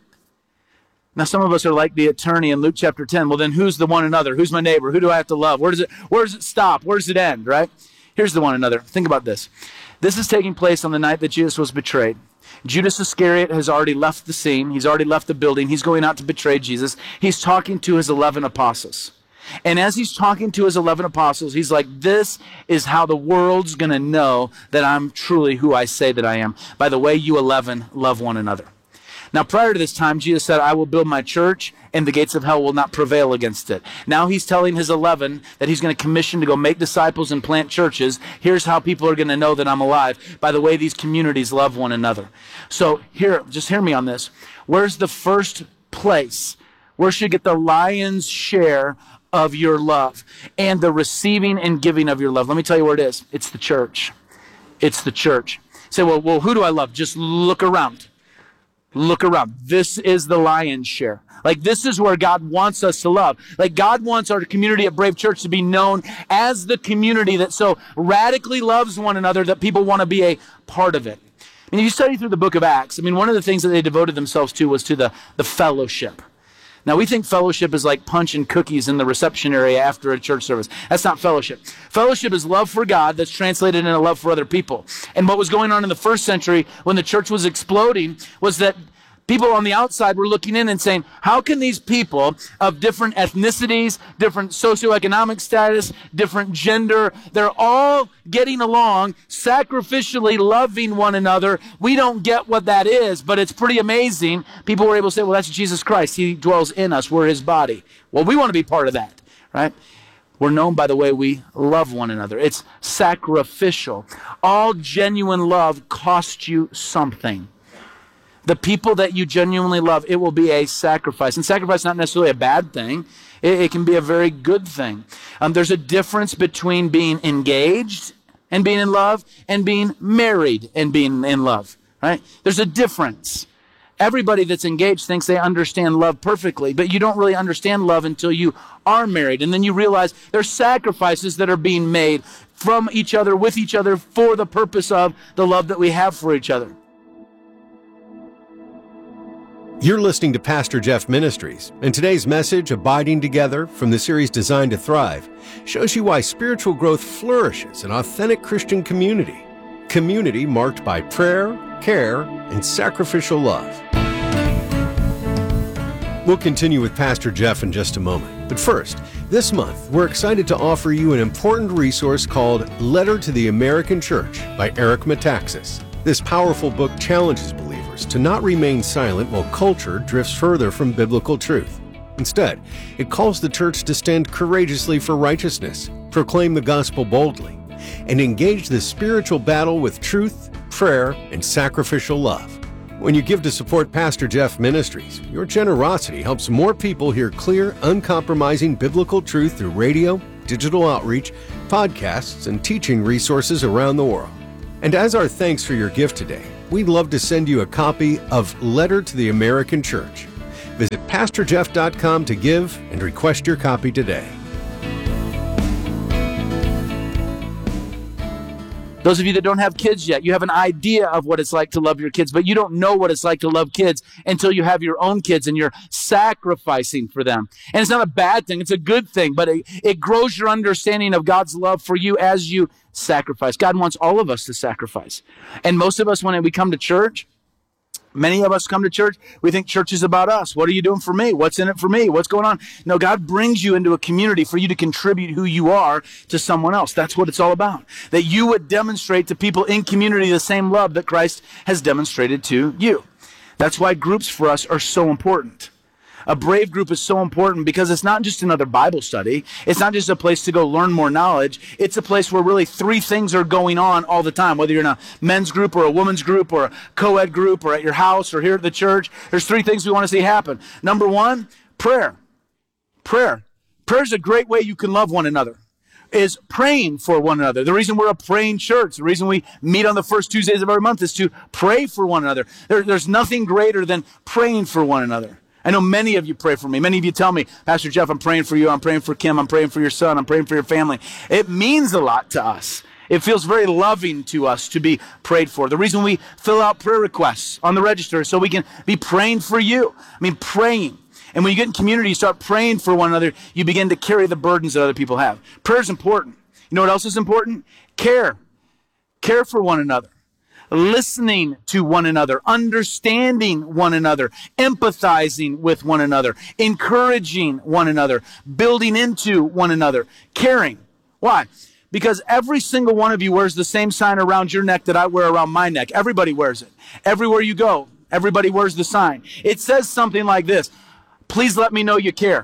Now, some of us are like the attorney in Luke chapter ten. Well, then who's the one another? Who's my neighbor? Who do I have to love? Where does it, where does it stop? Where does it end, right? Here's the one another. Think about this. This is taking place on the night that Jesus was betrayed. Judas Iscariot has already left the scene. He's already left the building. He's going out to betray Jesus. He's talking to his eleven apostles. And as he's talking to his eleven apostles, he's like, this is how the world's going to know that I'm truly who I say that I am. By the way, you eleven love one another. Now, prior to this time, Jesus said, I will build my church, and the gates of hell will not prevail against it. Now he's telling his eleven that he's going to commission to go make disciples and plant churches. Here's how people are going to know that I'm alive. By the way, these communities love one another. So here, just hear me on this. Where's the first place? Where should get the lion's share of your love and the receiving and giving of your love? Let me tell you where it is. It's the church. It's the church. You say, well, well, who do I love? Just look around. Look around. This is the lion's share. Like, this is where God wants us to love. Like, God wants our community at Brave Church to be known as the community that so radically loves one another that people want to be a part of it. I mean, if you study through the book of Acts, I mean, one of the things that they devoted themselves to was to the, the fellowship. Now, we think fellowship is like punch and cookies in the reception area after a church service. That's not fellowship. Fellowship is love for God that's translated into love for other people. And what was going on in the first century when the church was exploding was that people on the outside were looking in and saying, how can these people of different ethnicities, different socioeconomic status, different gender, they're all getting along, sacrificially loving one another. We don't get what that is, but it's pretty amazing. People were able to say, well, that's Jesus Christ. He dwells in us. We're his body. Well, we want to be part of that, right? We're known by the way we love one another. It's sacrificial. All genuine love costs you something. The people that you genuinely love, it will be a sacrifice. And sacrifice is not necessarily a bad thing. It, it can be a very good thing. Um, there's a difference between being engaged and being in love and being married and being in love, right? There's a difference. Everybody that's engaged thinks they understand love perfectly, but you don't really understand love until you are married. And then you realize there's sacrifices that are being made from each other, with each other, for the purpose of the love that we have for each other. You're listening to Pastor Jeff Ministries, and today's message, Abiding Together, from the series Designed to Thrive, shows you why spiritual growth flourishes in authentic Christian community. Community marked by prayer, care, and sacrificial love. We'll continue with Pastor Jeff in just a moment. But first, this month, we're excited to offer you an important resource called Letter to the American Church by Eric Metaxas. This powerful book challenges believers believers to not remain silent while culture drifts further from biblical truth. Instead, it calls the church to stand courageously for righteousness, proclaim the gospel boldly, and engage the spiritual battle with truth, prayer, and sacrificial love. When you give to support Pastor Jeff Ministries, your generosity helps more people hear clear, uncompromising biblical truth through radio, digital outreach, podcasts, and teaching resources around the world. And as our thanks for your gift today, we'd love to send you a copy of Letter to the American Church. Visit pastor jeff dot com to give and request your copy today. Those of you that don't have kids yet, you have an idea of what it's like to love your kids, but you don't know what it's like to love kids until you have your own kids and you're sacrificing for them. And it's not a bad thing, it's a good thing, but it, it grows your understanding of God's love for you as you sacrifice. God wants all of us to sacrifice. And most of us, when we come to church, many of us come to church, we think church is about us. What are you doing for me? What's in it for me? What's going on? No, God brings you into a community for you to contribute who you are to someone else. That's what it's all about. That you would demonstrate to people in community the same love that Christ has demonstrated to you. That's why groups for us are so important. A Brave group is so important because it's not just another Bible study. It's not just a place to go learn more knowledge. It's a place where really three things are going on all the time. Whether you're in a men's group or a women's group or a co-ed group or at your house or here at the church, there's three things we want to see happen. Number one, prayer. Prayer. Prayer is a great way you can love one another. Is praying for one another. The reason we're a praying church, the reason we meet on the first Tuesdays of every month is to pray for one another. There, there's nothing greater than praying for one another. I know many of you pray for me. Many of you tell me, Pastor Jeff, I'm praying for you. I'm praying for Kim. I'm praying for your son. I'm praying for your family. It means a lot to us. It feels very loving to us to be prayed for. The reason we fill out prayer requests on the register is so we can be praying for you. I mean, praying. And when you get in community, you start praying for one another, you begin to carry the burdens that other people have. Prayer is important. You know what else is important? Care. Care for one another. Listening to one another, understanding one another, empathizing with one another, encouraging one another, building into one another, caring. Why? Because every single one of you wears the same sign around your neck that I wear around my neck. Everybody wears it. Everywhere you go, everybody wears the sign. It says something like this: please let me know you care.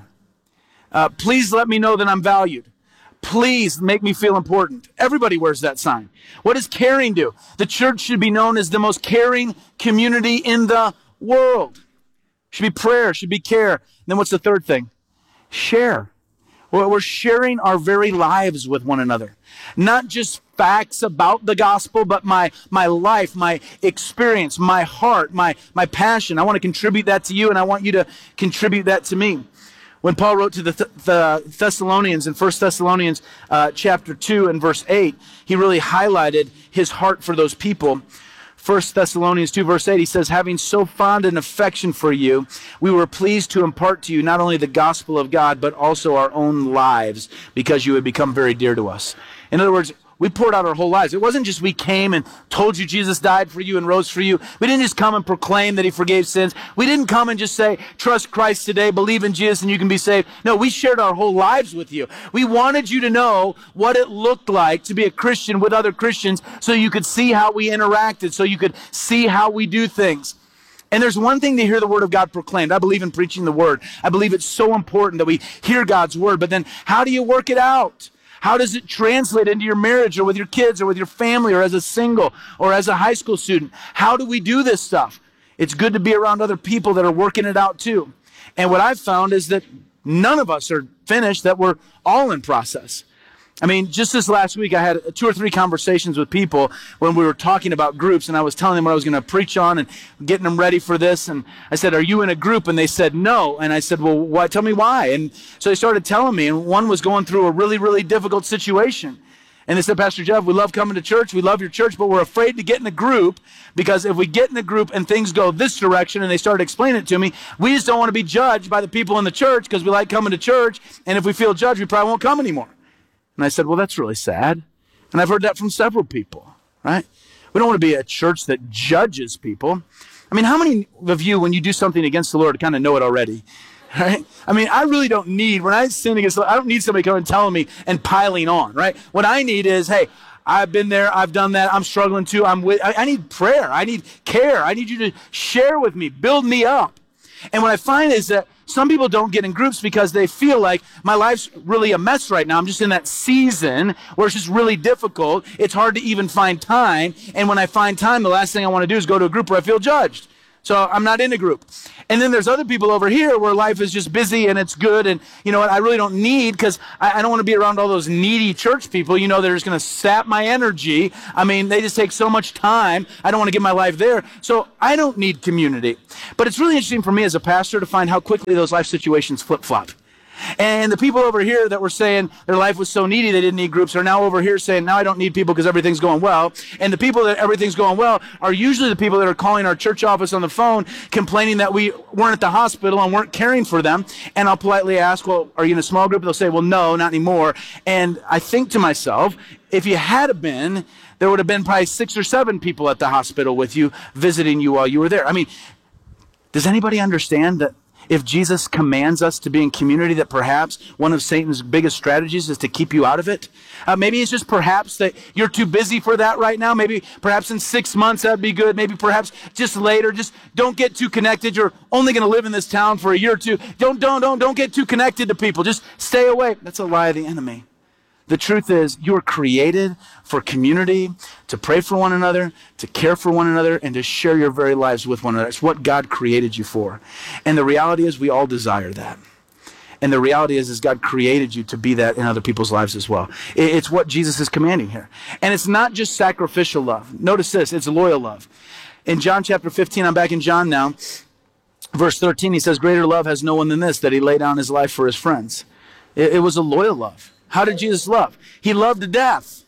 Uh, please let me know that I'm valued. Please make me feel important. Everybody wears that sign. What does caring do? The church should be known as the most caring community in the world. Should be prayer, should be care. And then what's the third thing? Share. Well, we're sharing our very lives with one another. Not just facts about the gospel, but my, my life, my experience, my heart, my, my passion. I want to contribute that to you, and I want you to contribute that to me. When Paul wrote to the, Th- the Thessalonians in First Thessalonians uh, chapter two and verse eight, he really highlighted his heart for those people. First Thessalonians two verse eight, he says, having so fond an affection for you, we were pleased to impart to you not only the gospel of God, but also our own lives, because you had become very dear to us. In other words, we poured out our whole lives. It wasn't just we came and told you Jesus died for you and rose for you. We didn't just come and proclaim that he forgave sins. We didn't come and just say, trust Christ today, believe in Jesus, and you can be saved. No, we shared our whole lives with you. We wanted you to know what it looked like to be a Christian with other Christians, so you could see how we interacted, so you could see how we do things. And there's one thing to hear the word of God proclaimed. I believe in preaching the word. I believe it's so important that we hear God's word. But then how do you work it out? How does it translate into your marriage or with your kids or with your family or as a single or as a high school student? How do we do this stuff? It's good to be around other people that are working it out too. And what I've found is that none of us are finished, that we're all in process. I mean, just this last week, I had two or three conversations with people when we were talking about groups, and I was telling them what I was going to preach on and getting them ready for this. And I said, are you in a group? And they said, no. And I said, well, why? Tell me why. And so they started telling me, and one was going through a really, really difficult situation. And they said, Pastor Jeff, we love coming to church. We love your church, but we're afraid to get in a group, because if we get in a group and things go this direction, and they started explaining it to me, we just don't want to be judged by the people in the church because we like coming to church. And if we feel judged, we probably won't come anymore. And I said, well, that's really sad. And I've heard that from several people, right? We don't want to be a church that judges people. I mean, how many of you, when you do something against the Lord, kind of know it already, right? I mean, I really don't need, when I sin against the Lord, I don't need somebody coming and telling me and piling on, right? What I need is, hey, I've been there. I've done that. I'm struggling too. I'm with, I, I need prayer. I need care. I need you to share with me, build me up. And what I find is that some people don't get in groups because they feel like my life's really a mess right now. I'm just in that season where it's just really difficult. It's hard to even find time. And when I find time, the last thing I want to do is go to a group where I feel judged. So I'm not in a group. And then there's other people over here where life is just busy and it's good. And you know what? I really don't need, because I, I don't want to be around all those needy church people, you know, they're just going to sap my energy. I mean, they just take so much time. I don't want to give my life there. So I don't need community. But it's really interesting for me as a pastor to find how quickly those life situations flip-flop. And the people over here that were saying their life was so needy they didn't need groups are now over here saying, now I don't need people because everything's going well. And the people that everything's going well are usually the people that are calling our church office on the phone complaining that we weren't at the hospital and weren't caring for them. And I'll politely ask, well, are you in a small group? They'll say, well, no, not anymore. And I think to myself, if you had been, there would have been probably six or seven people at the hospital with you visiting you while you were there. I mean, does anybody understand that if Jesus commands us to be in community, that perhaps one of Satan's biggest strategies is to keep you out of it? Uh, maybe it's just perhaps that you're too busy for that right now. Maybe perhaps in six months that'd be good. Maybe perhaps just later. Just don't get too connected. You're only going to live in this town for a year or two. Don't, don't, don't, don't get too connected to people. Just stay away. That's a lie of the enemy. The truth is, you are created for community, to pray for one another, to care for one another, and to share your very lives with one another. It's what God created you for. And the reality is, we all desire that. And the reality is, is God created you to be that in other people's lives as well. It's what Jesus is commanding here. And it's not just sacrificial love. Notice this, it's loyal love. In John chapter fifteen, I'm back in John now, verse thirteen, he says, greater love has no one than this, that he laid down his life for his friends. It, it was a loyal love. How did Jesus love? He loved to death.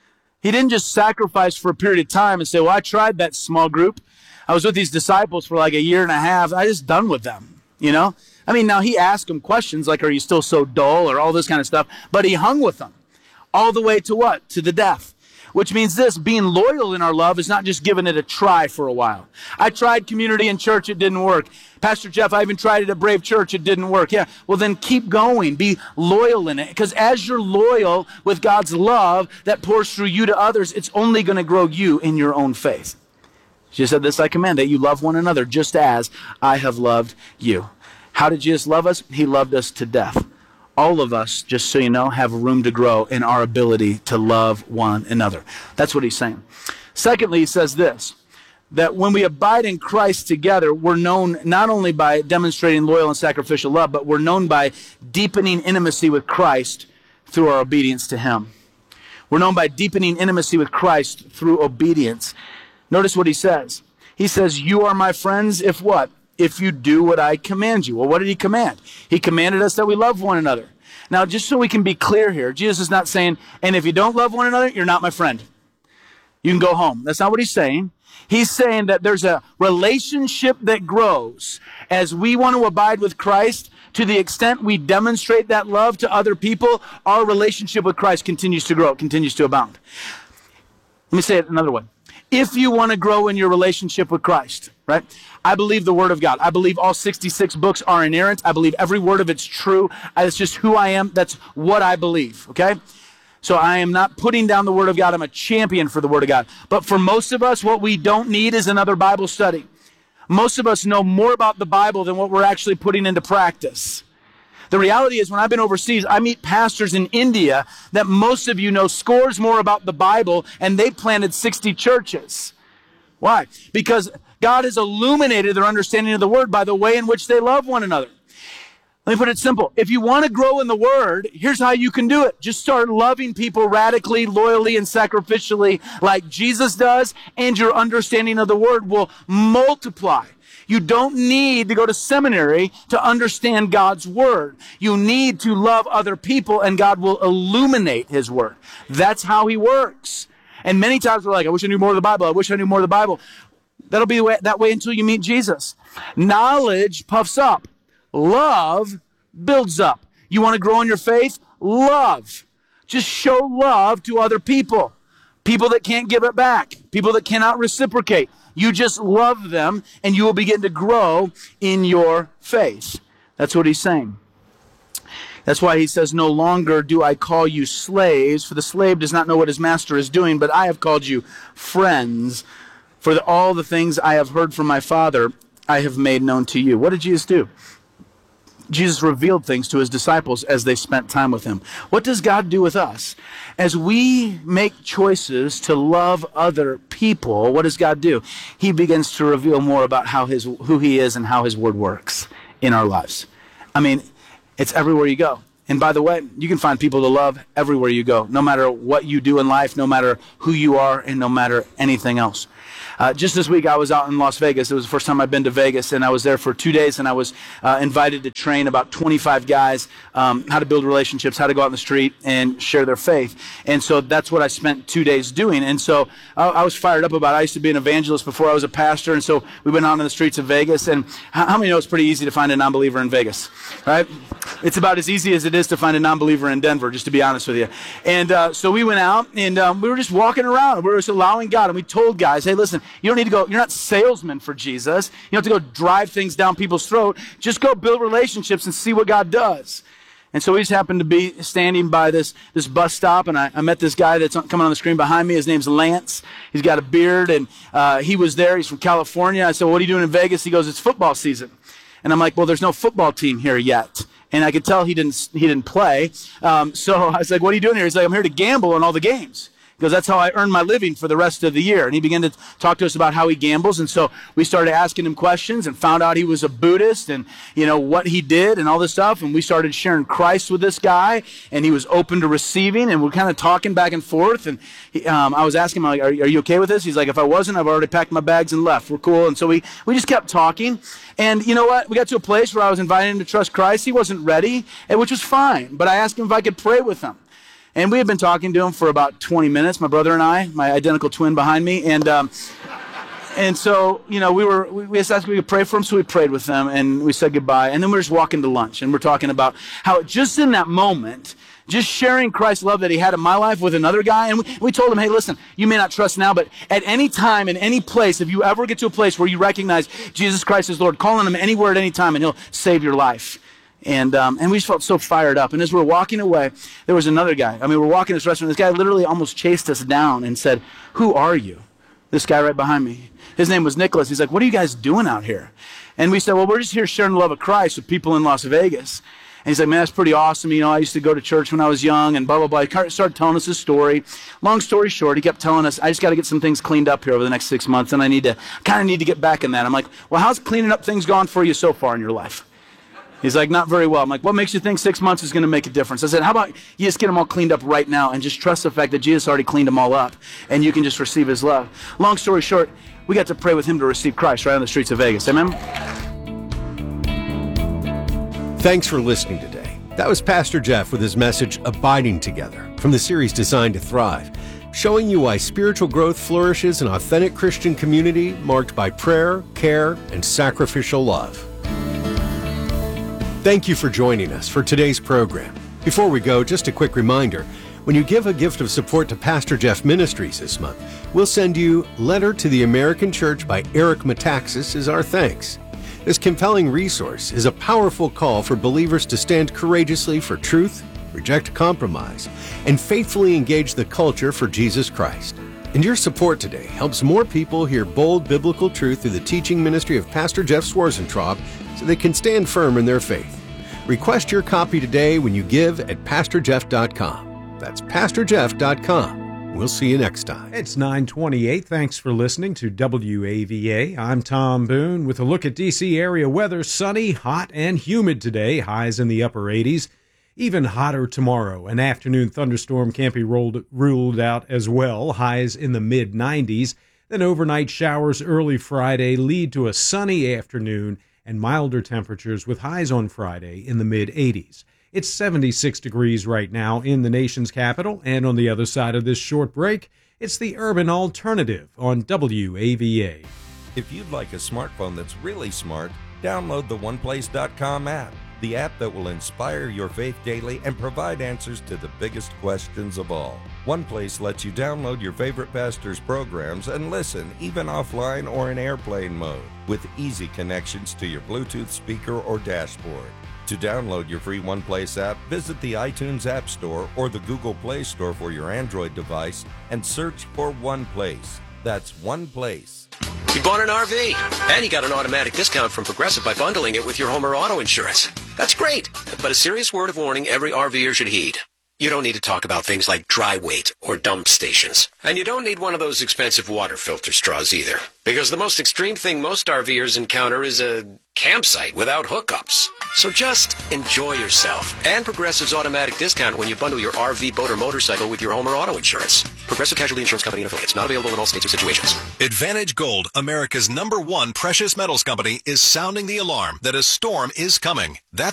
He didn't just sacrifice for a period of time and say, well, I tried that small group. I was with these disciples for like a year and a half. I just done with them, you know? I mean, now he asked them questions like, are you still so dull, or all this kind of stuff, but he hung with them all the way to what? To the death. Which means this, being loyal in our love is not just giving it a try for a while. I tried community in church, it didn't work. Pastor Jeff, I even tried it at Brave Church, it didn't work. Yeah, well then keep going, be loyal in it. Because as you're loyal with God's love that pours through you to others, it's only going to grow you in your own faith. Jesus said, this I command, that you love one another just as I have loved you. How did Jesus love us? He loved us to death. All of us, just so you know, have room to grow in our ability to love one another. That's what he's saying. Secondly, he says this, that when we abide in Christ together, we're known not only by demonstrating loyal and sacrificial love, but we're known by deepening intimacy with Christ through our obedience to him. We're known by deepening intimacy with Christ through obedience. Notice what he says. He says, you are my friends if what? If you do what I command you. Well, what did he command? He commanded us that we love one another. Now, just so we can be clear here, Jesus is not saying, and if you don't love one another, you're not my friend. You can go home. That's not what he's saying. He's saying that there's a relationship that grows as we want to abide with Christ. To the extent we demonstrate that love to other people, our relationship with Christ continues to grow, continues to abound. Let me say it another way. If you want to grow in your relationship with Christ, right? I believe the Word of God. I believe all sixty-six books are inerrant. I believe every word of it's true. It's just who I am. That's what I believe, okay? So I am not putting down the Word of God. I'm a champion for the Word of God. But for most of us, what we don't need is another Bible study. Most of us know more about the Bible than what we're actually putting into practice. The reality is, when I've been overseas, I meet pastors in India that most of you know scores more about the Bible, and they planted sixty churches. Why? Because God has illuminated their understanding of the Word by the way in which they love one another. Let me put it simple. If you want to grow in the Word, here's how you can do it. Just start loving people radically, loyally, and sacrificially like Jesus does, and your understanding of the Word will multiply. You don't need to go to seminary to understand God's Word. You need to love other people, and God will illuminate His Word. That's how He works. And many times we're like, I wish I knew more of the Bible. I wish I knew more of the Bible. That'll be the way, that way until you meet Jesus. Knowledge puffs up. Love builds up. You want to grow in your faith? Love. Just show love to other people. People that can't give it back. People that cannot reciprocate. You just love them, and you will begin to grow in your faith. That's what he's saying. That's why he says, no longer do I call you slaves, for the slave does not know what his master is doing, but I have called you friends, for the, all the things I have heard from my Father I have made known to you. What did Jesus do? Jesus revealed things to his disciples as they spent time with him. What does God do with us? As we make choices to love other people, what does God do? He begins to reveal more about how his, who he is and how his word works in our lives. I mean, it's everywhere you go. And by the way, you can find people to love everywhere you go, no matter what you do in life, no matter who you are, and no matter anything else. Uh, just this week, I was out in Las Vegas. It was the first time I've been to Vegas, and I was there for two days, and I was uh, invited to train about twenty-five guys um, how to build relationships, how to go out in the street and share their faith. And so that's what I spent two days doing. And so I, I was fired up about it. I used to be an evangelist before I was a pastor, and so we went out on the streets of Vegas. And how, how many know it's pretty easy to find a non-believer in Vegas, right? It's about as easy as it is to find a non-believer in Denver, just to be honest with you. And uh, so we went out, and um, we were just walking around. We were just allowing God, and we told guys, hey, listen, you don't need to go, you're not salesmen for Jesus. You don't have to go drive things down people's throat. Just go build relationships and see what God does. And so we just happened to be standing by this, this bus stop, and I, I met this guy that's coming on the screen behind me. His name's Lance. He's got a beard, and uh, he was there. He's from California. I said, well, what are you doing in Vegas? He goes, it's football season. And I'm like, well, there's no football team here yet. And I could tell he didn't he didn't play. Um, so I was like, what are you doing here? He's like, I'm here to gamble on all the games. Because that's how I earn my living for the rest of the year. And he began to talk to us about how he gambles. And so we started asking him questions and found out he was a Buddhist and, you know, what he did and all this stuff. And we started sharing Christ with this guy. And he was open to receiving. And we're kind of talking back and forth. And he, um, I was asking him, like, are, are you okay with this? He's like, if I wasn't, I've already packed my bags and left. We're cool. And so we, we just kept talking. And you know what? We got to a place where I was inviting him to trust Christ. He wasn't ready, which was fine. But I asked him if I could pray with him. And we had been talking to him for about twenty minutes, my brother and I, my identical twin behind me. And um, and so, you know, we were, we, we asked if we could pray for him, so we prayed with them, and we said goodbye. And then we were just walking to lunch, and we're talking about how just in that moment, just sharing Christ's love that he had in my life with another guy. And we, we told him, hey, listen, you may not trust now, but at any time, in any place, if you ever get to a place where you recognize Jesus Christ as Lord, call on him anywhere at any time, and he'll save your life. And um, and we just felt so fired up. And as we were walking away, there was another guy. I mean, we were walking this restaurant. This guy literally almost chased us down and said, who are you? This guy right behind me. His name was Nicholas. He's like, what are you guys doing out here? And we said, well, we're just here sharing the love of Christ with people in Las Vegas. And he's like, man, that's pretty awesome. You know, I used to go to church when I was young and blah, blah, blah. He started telling us his story. Long story short, he kept telling us, I just got to get some things cleaned up here over the next six months, and I need to, kind of need to get back in that. I'm like, well, how's cleaning up things gone for you so far in your life? He's like, not very well. I'm like, what makes you think six months is going to make a difference? I said, how about you just get them all cleaned up right now and just trust the fact that Jesus already cleaned them all up and you can just receive his love. Long story short, we got to pray with him to receive Christ right on the streets of Vegas. Amen? Thanks for listening today. That was Pastor Jeff with his message, Abiding Together, from the series Designed to Thrive, showing you why spiritual growth flourishes in an authentic Christian community marked by prayer, care, and sacrificial love. Thank you for joining us for today's program. Before we go, just a quick reminder. When you give a gift of support to Pastor Jeff Ministries this month, we'll send you Letter to the American Church by Eric Metaxas as our thanks. This compelling resource is a powerful call for believers to stand courageously for truth, reject compromise, and faithfully engage the culture for Jesus Christ. And your support today helps more people hear bold biblical truth through the teaching ministry of Pastor Jeff Swarzentraub so they can stand firm in their faith. Request your copy today when you give at pastor jeff dot com. That's pastor jeff dot com. We'll see you next time. It's nine twenty-eight. Thanks for listening to W A V A. I'm Tom Boone with a look at D C area weather. Sunny, hot, and humid today. Highs in the upper eighties. Even hotter tomorrow. An afternoon thunderstorm can't be rolled, ruled out as well. Highs in the mid nineties. Then overnight showers early Friday lead to a sunny afternoon and milder temperatures with highs on Friday in the mid eighties. It's seventy-six degrees right now in the nation's capital, and on the other side of this short break, it's the Urban Alternative on W A V A. If you'd like a smartphone that's really smart, download the one place dot com app, the app that will inspire your faith daily and provide answers to the biggest questions of all. OnePlace lets you download your favorite pastor's programs and listen even offline or in airplane mode with easy connections to your Bluetooth speaker or dashboard. To download your free OnePlace app, visit the iTunes App Store or the Google Play Store for your Android device and search for OnePlace. That's OnePlace. You bought an R V, and you got an automatic discount from Progressive by bundling it with your home or auto insurance. That's great, but a serious word of warning every RVer should heed. You don't need to talk about things like dry weight or dump stations. And you don't need one of those expensive water filter straws either. Because the most extreme thing most RVers encounter is a campsite without hookups. So just enjoy yourself. And Progressive's automatic discount when you bundle your R V, boat, or motorcycle with your home or auto insurance. Progressive Casualty Insurance Company and affiliates. Not available in all states or situations. Advantage Gold, America's number one precious metals company, is sounding the alarm that a storm is coming. That's